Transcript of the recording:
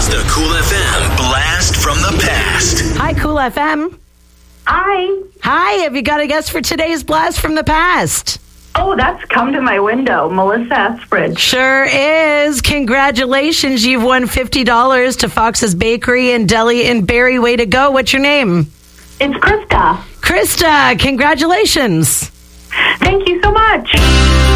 It's the Cool FM Blast from the Past. Hi, Cool FM. Hi. Hi, have you got a guess for today's Blast from the Past? Oh, that's come to my window. Melissa Espridge. Sure is. Congratulations. You've won $50 to Fox's Bakery and Deli in Barrie. Way to go. What's your name? It's Krista. Krista, congratulations. Thank you so much.